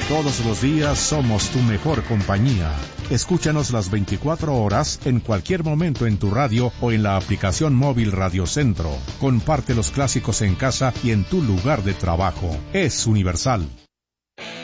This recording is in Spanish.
Todos los días somos tu mejor compañía. Escúchanos las 24 horas, en cualquier momento en tu radio o en la aplicación móvil Radio Centro. Comparte los clásicos en casa y en tu lugar de trabajo. Es Universal.